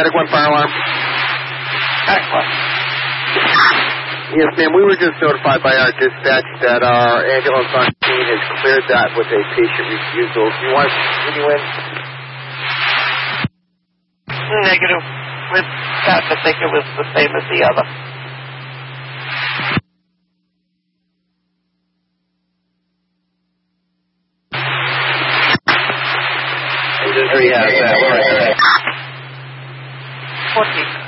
Medic 1 fire alarm. Medic 1. Yes, ma'am. We were just notified by our dispatch that our ambulance on scene has cleared that with a patient refusal. Do you want to continue in? Negative. With that, I think it was the same as the other. Yeah, 14.